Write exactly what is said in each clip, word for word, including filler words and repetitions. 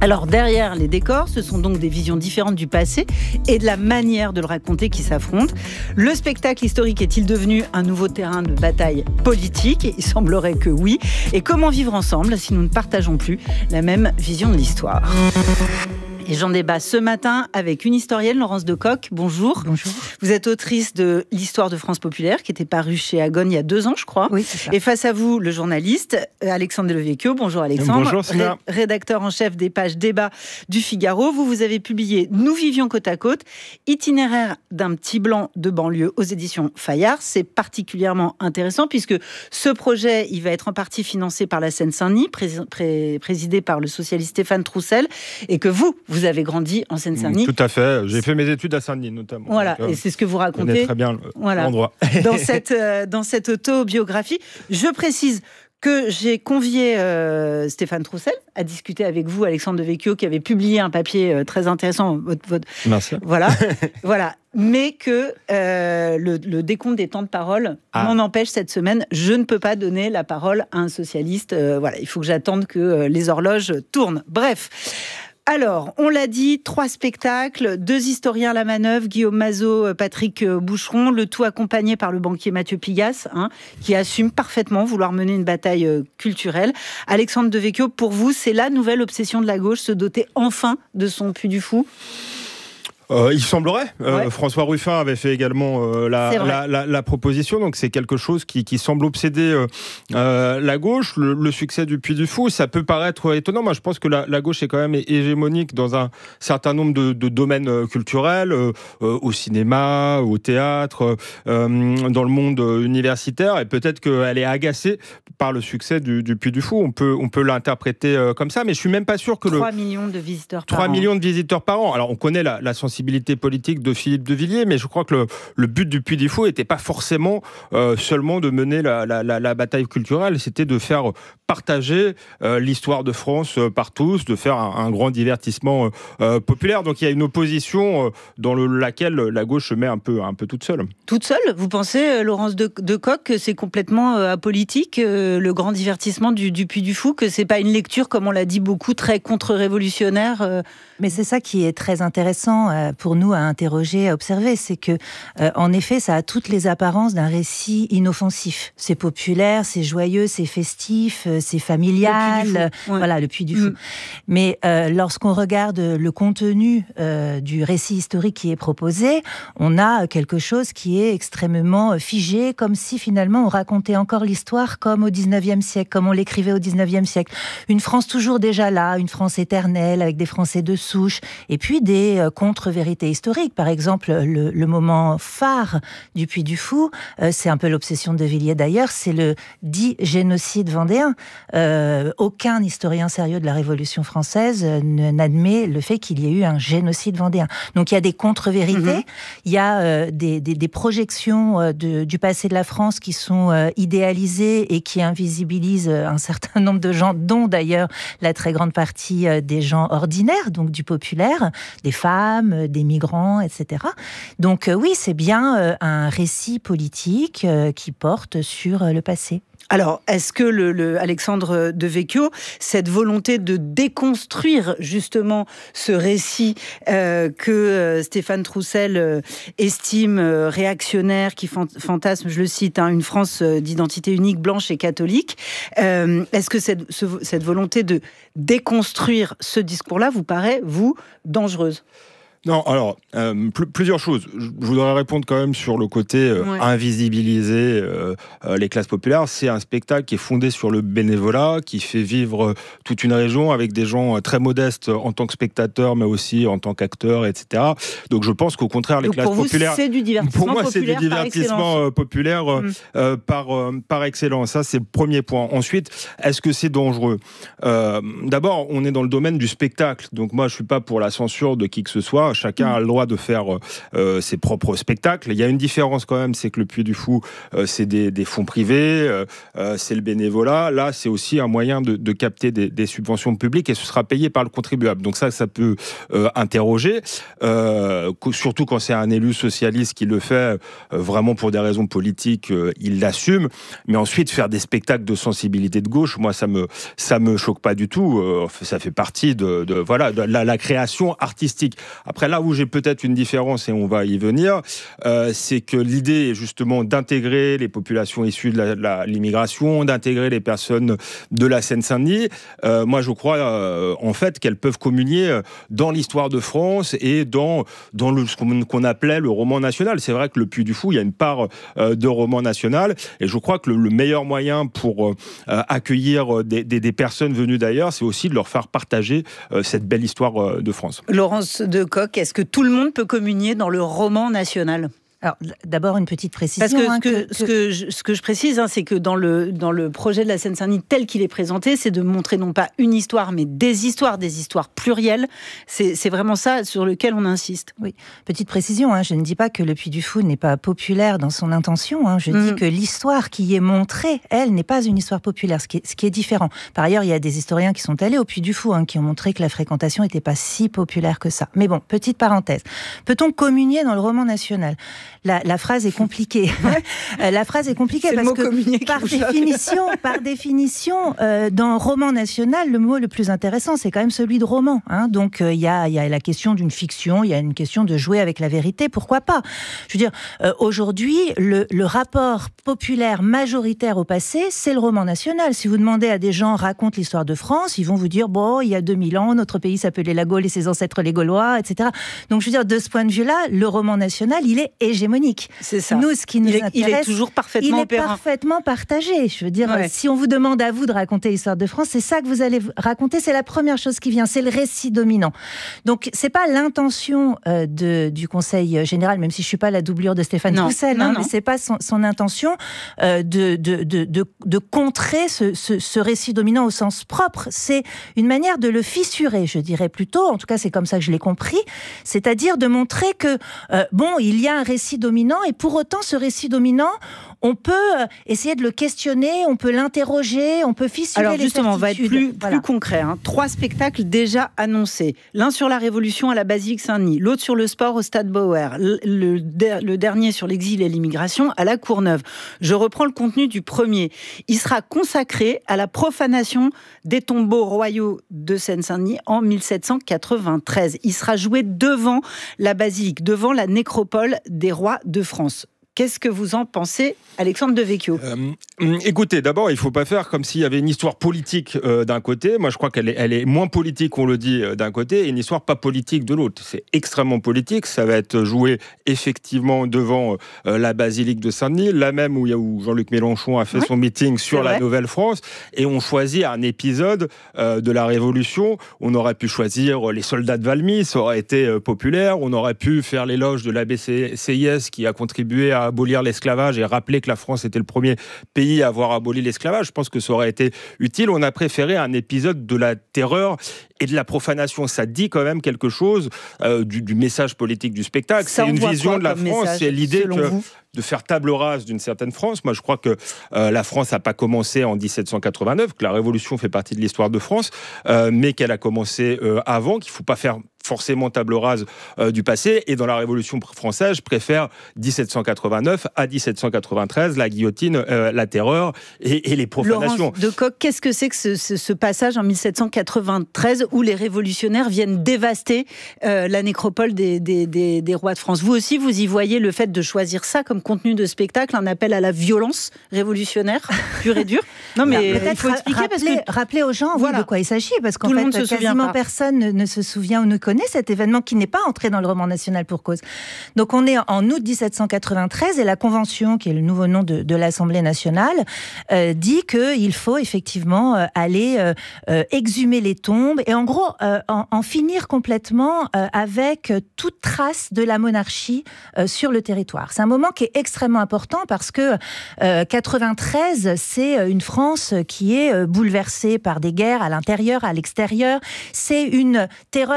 Alors derrière les décors, ce sont donc des visions différentes du passé et de la manière de le raconter qui s'affrontent. Le spectacle historique est-il devenu un nouveau terrain de bataille politique ? Il semblerait que oui. Et comment vivre ensemble si nous ne partageons plus la même vision de l'histoire ? Et j'en débat ce matin avec une historienne, Laurence Decoq. Bonjour. Bonjour. Vous êtes autrice de l'Histoire de France populaire, qui était parue chez Agone il y a deux ans, je crois. Oui, c'est ça. Et face à vous, le journaliste Alexandre Delovecchio. Bonjour Alexandre. Bonjour Sina. Ré- rédacteur en chef des pages débat du Figaro. Vous, vous avez publié Nous vivions côte à côte, itinéraire d'un petit blanc de banlieue aux éditions Fayard. C'est particulièrement intéressant puisque ce projet, il va être en partie financé par la Seine-Saint-Denis, pré- pré- présidé par le socialiste Stéphane Troussel, et que vous, vous avez grandi en Seine-Saint-Denis. Tout à fait. J'ai fait mes études à Saint-Denis notamment. Voilà, Donc, euh, et c'est ce que vous je connais racontez très bien voilà. l'endroit. dans cette euh, dans cette autobiographie. Je précise que j'ai convié euh, Stéphane Troussel à discuter avec vous, Alexandre Delovecchio, qui avait publié un papier euh, très intéressant. Votre, votre... Merci. Voilà, voilà. Mais que euh, le, le décompte des temps de parole ah. m'en empêche cette semaine. Je ne peux pas donner la parole à un socialiste. Euh, voilà, il faut que j'attende que euh, les horloges tournent. Bref. Alors, on l'a dit, trois spectacles, deux historiens à la manœuvre, Guillaume Mazot, Patrick Boucheron, le tout accompagné par le banquier Mathieu Pigasse, hein, qui assume parfaitement vouloir mener une bataille culturelle. Alexandre Delovecchio, pour vous, c'est la nouvelle obsession de la gauche, se doter enfin de son Puy du Fou ? Euh, il semblerait. Euh, ouais. François Ruffin avait fait également euh, la, la, la, la proposition, donc c'est quelque chose qui, qui semble obséder euh, euh, la gauche. Le, le succès du Puy du Fou, ça peut paraître étonnant. Moi, je pense que la, la gauche est quand même hégémonique dans un certain nombre de, de domaines culturels, euh, euh, au cinéma, au théâtre, euh, dans le monde universitaire, et peut-être qu'elle est agacée par le succès du, du Puy du Fou. On peut, on peut l'interpréter euh, comme ça, mais je suis même pas sûr que trois le... millions de visiteurs par trois an. millions de visiteurs par an. Alors, on connaît la, la sensibilité politique de Philippe de Villiers, mais je crois que le, le but du Puy du Fou n'était pas forcément euh, seulement de mener la, la, la, la bataille culturelle, c'était de faire partager euh, l'histoire de France euh, par tous, de faire un, un grand divertissement euh, populaire. Donc il y a une opposition euh, dans le, laquelle la gauche se met un peu, un peu toute seule. Toute seule ? Vous pensez, euh, Laurence de, Decoq, que c'est complètement euh, apolitique, euh, le grand divertissement du, du Puy du Fou, que c'est pas une lecture, comme on l'a dit beaucoup, très contre-révolutionnaire euh... Mais c'est ça qui est très intéressant euh, pour nous à interroger, à observer, c'est que, euh, en effet, ça a toutes les apparences d'un récit inoffensif. C'est populaire, c'est joyeux, c'est festif, euh, c'est familial. Le Puy du Fou. Ouais. Voilà, le Puy du Fou. Mmh. Mais euh, lorsqu'on regarde le contenu euh, du récit historique qui est proposé, on a quelque chose qui est extrêmement figé, comme si finalement on racontait encore l'histoire comme au dix-neuvième siècle, comme on l'écrivait au dix-neuvième siècle. Une France toujours déjà là, une France éternelle, avec des Français de souche, et puis des euh, contre-vérités historiques. Par exemple, le, le moment phare du Puy du Fou, euh, c'est un peu l'obsession de Villiers d'ailleurs, c'est le dit génocide vendéen. Euh, aucun historien sérieux de la Révolution française euh, n'admet le fait qu'il y ait eu un génocide vendéen. Donc il y a des contre-vérités, mmh. il y a euh, des, des, des projections euh, de, du passé de la France qui sont euh, idéalisées et qui invisibilisent un certain nombre de gens, dont d'ailleurs la très grande partie euh, des gens ordinaires, donc du populaire, des femmes, des migrants, et cetera. Donc euh, oui, c'est bien euh, un récit politique euh, qui porte sur euh, le passé. Alors, est-ce que le, le Alexandre Delovecchio, cette volonté de déconstruire justement ce récit euh, que euh, Stéphane Troussel euh, estime euh, réactionnaire, qui fantasme, je le cite, hein, une France euh, d'identité unique, blanche et catholique, euh, est-ce que cette, ce, cette volonté de déconstruire ce discours-là vous paraît, vous, dangereuse ? Non, alors, euh, pl- plusieurs choses. Je voudrais répondre quand même sur le côté euh, ouais. invisibiliser euh, euh, les classes populaires. C'est un spectacle qui est fondé sur le bénévolat, qui fait vivre euh, toute une région avec des gens euh, très modestes en tant que spectateurs, mais aussi en tant qu'acteurs, et cetera. Donc je pense qu'au contraire, les Donc classes pour vous, populaires... c'est du divertissement Pour moi, populaire c'est du divertissement euh, populaire euh, mmh. euh, par, euh, par excellence. Ça, c'est le premier point. Ensuite, est-ce que c'est dangereux ? euh, D'abord, on est dans le domaine du spectacle. Donc moi, je ne suis pas pour la censure de qui que ce soit. chacun a le droit de faire euh, ses propres spectacles. Il y a une différence quand même, c'est que le Puy du Fou, euh, c'est des, des fonds privés, euh, euh, c'est le bénévolat. Là, c'est aussi un moyen de, de capter des, des subventions publiques et ce sera payé par le contribuable. Donc ça, ça peut euh, interroger, euh, surtout quand c'est un élu socialiste qui le fait euh, vraiment pour des raisons politiques, euh, il l'assume. Mais ensuite, faire des spectacles de sensibilité de gauche, moi, ça me ça me choque pas du tout. Euh, ça fait partie de, de voilà de la, la création artistique. Après, là où j'ai peut-être une différence et on va y venir, euh, c'est que l'idée est justement d'intégrer les populations issues de la, la, l'immigration, d'intégrer les personnes de la Seine-Saint-Denis. Euh, moi, je crois euh, en fait qu'elles peuvent communier dans l'histoire de France et dans dans le, ce qu'on, qu'on appelait le roman national. C'est vrai que le Puy du Fou, il y a une part euh, de roman national, et je crois que le, le meilleur moyen pour euh, accueillir des, des, des personnes venues d'ailleurs, c'est aussi de leur faire partager euh, cette belle histoire euh, de France. Laurence Decoq, est-ce que tout le monde peut communier dans le roman national ? Alors, d'abord, une petite précision. Parce que, hein, ce, que, que, ce, que je, ce que je précise, hein, c'est que dans le, dans le projet de la Seine-Saint-Denis tel qu'il est présenté, c'est de montrer non pas une histoire, mais des histoires, des histoires plurielles. C'est, c'est vraiment ça sur lequel on insiste. Oui, petite précision, hein, je ne dis pas que le Puy du Fou n'est pas populaire dans son intention. Hein, je mmh. dis que l'histoire qui y est montrée, elle, n'est pas une histoire populaire, ce qui est, ce qui est différent. Par ailleurs, il y a des historiens qui sont allés au Puy du Fou, hein, qui ont montré que la fréquentation n'était pas si populaire que ça. Mais bon, petite parenthèse. Peut-on communier dans le roman national ? La, la phrase est compliquée. la phrase est compliquée c'est parce que par définition, par définition, euh, dans roman national, le mot le plus intéressant, c'est quand même celui de roman. Hein. Donc il euh, y, a, y a la question d'une fiction, il y a une question de jouer avec la vérité. Pourquoi pas ? Je veux dire, euh, aujourd'hui, le, le rapport populaire majoritaire au passé, c'est le roman national. Si vous demandez à des gens racontent l'histoire de France, ils vont vous dire bon, il y a deux mille ans, notre pays s'appelait la Gaule et ses ancêtres les Gaulois, et cetera. Donc je veux dire, de ce point de vue-là, le roman national, il est hégémonique. C'est ça. Nous, ce qui nous il est, intéresse, il est toujours parfaitement il est opérant. parfaitement partagé. Je veux dire, ouais. si on vous demande à vous de raconter l'histoire de France, c'est ça que vous allez raconter. C'est la première chose qui vient. C'est le récit dominant. Donc, c'est pas l'intention euh, de, du Conseil général, même si je suis pas la doublure de Stéphane Roussel, hein, mais c'est pas son, son intention euh, de, de, de, de, de contrer ce, ce, ce récit dominant au sens propre. C'est une manière de le fissurer, je dirais plutôt. En tout cas, c'est comme ça que je l'ai compris. C'est-à-dire de montrer que euh, bon, il y a un récit dominant, et pour autant, ce récit dominant, on peut essayer de le questionner, on peut l'interroger, on peut fissurer Alors les justement, on va être plus, voilà. plus concret. Hein. Trois spectacles déjà annoncés. L'un sur la Révolution à la Basilique Saint-Denis, l'autre sur le sport au Stade Bauer, le, le, le dernier sur l'exil et l'immigration à la Courneuve. Je reprends le contenu du premier. Il sera consacré à la profanation des tombeaux royaux de Seine-Saint-Denis en mille sept cent quatre-vingt-treize. Il sera joué devant la basilique, devant la nécropole des rois de France. Qu'est-ce que vous en pensez, Alexandre Devecchio ? euh, Écoutez, d'abord, il ne faut pas faire comme s'il y avait une histoire politique euh, d'un côté. Moi, je crois qu'elle est, elle est moins politique, on le dit, euh, d'un côté, et une histoire pas politique de l'autre. C'est extrêmement politique. Ça va être joué effectivement devant euh, la basilique de Saint-Denis, là même où, où Jean-Luc Mélenchon a fait oui, son meeting sur la Nouvelle-France, et on choisit un épisode euh, de la Révolution. On aurait pu choisir les soldats de Valmy, ça aurait été euh, populaire. On aurait pu faire l'éloge de l'A B C I S qui a contribué à abolir l'esclavage et rappeler que la France était le premier pays à avoir aboli l'esclavage. Je pense que ça aurait été utile. On a préféré un épisode de la terreur et de la profanation. Ça dit quand même quelque chose euh, du, du message politique du spectacle. Ça, c'est une vision de la France. Message, c'est l'idée que, de faire table rase d'une certaine France. Moi, je crois que euh, la France n'a pas commencé en dix-sept cent quatre-vingt-neuf, que la Révolution fait partie de l'histoire de France, euh, mais qu'elle a commencé euh, avant, qu'il ne faut pas faire forcément table rase euh, du passé. Et dans la Révolution française, je préfère dix-sept cent quatre-vingt-neuf à dix-sept cent quatre-vingt-treize, la guillotine, euh, la terreur et, et les profanations. Laurence Decoq, qu'est-ce que c'est que ce, ce, ce passage en mille sept cent quatre-vingt-treize où les révolutionnaires viennent dévaster euh, la nécropole des, des, des, des rois de France ? Vous aussi, vous y voyez le fait de choisir ça comme contenu de spectacle, un appel à la violence révolutionnaire, pure et dure ? Non, mais peut-être il faut expliquer rappeler, parce que... rappeler aux gens voilà. oui, de quoi il s'agit, parce qu'en fait, quasiment personne ne, ne se souvient ou ne connaît cet événement qui n'est pas entré dans le roman national pour cause. Donc on est en août dix-sept cent quatre-vingt-treize et la Convention, qui est le nouveau nom de, de l'Assemblée nationale, euh, dit qu'il faut effectivement euh, aller euh, euh, exhumer les tombes et en gros euh, en, en finir complètement euh, avec toute trace de la monarchie euh, sur le territoire. C'est un moment qui est extrêmement important parce que euh, quatre-vingt-treize, c'est une France qui est euh, bouleversée par des guerres à l'intérieur, à l'extérieur. C'est une terreur entre guillemets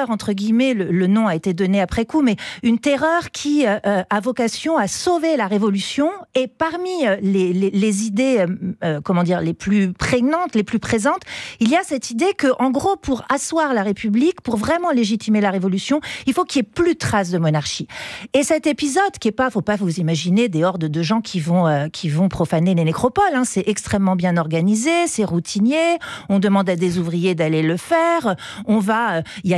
guillemets, le, le nom a été donné après coup, mais une terreur qui euh, a vocation à sauver la révolution. Et parmi les, les, les idées, euh, comment dire, les plus prégnantes, les plus présentes, il y a cette idée que, en gros, pour asseoir la République, pour vraiment légitimer la révolution, il faut qu'il n'y ait plus de traces de monarchie. Et cet épisode, qui est pas, faut pas vous imaginer des hordes de gens qui vont, euh, qui vont profaner les nécropoles, hein, c'est extrêmement bien organisé, c'est routinier, on demande à des ouvriers d'aller le faire, on va, il euh, y a